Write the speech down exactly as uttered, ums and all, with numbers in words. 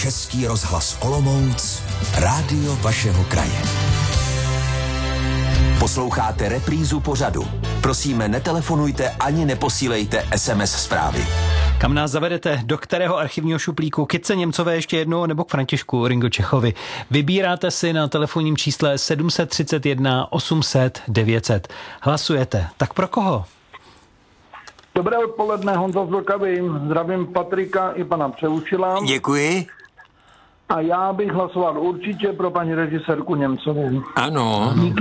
Český rozhlas Olomouc, rádio vašeho kraje. Posloucháte reprízu pořadu. Prosíme, netelefonujte ani neposílejte es em es zprávy. Kam nás zavedete? Do kterého archivního šuplíku? Kytce Němcové ještě jednou nebo k Františku Ringo Čechovi? Vybíráte si na telefonním čísle sedm set třicet jedna osm set devět set. Hlasujete. Tak pro koho? Dobré odpoledne, Honza z Vlkavy. Zdravím Patrika i pana Přeučila. Děkuji. A já bych hlasoval určitě pro paní režisérku Němcovou. Ano. Díky.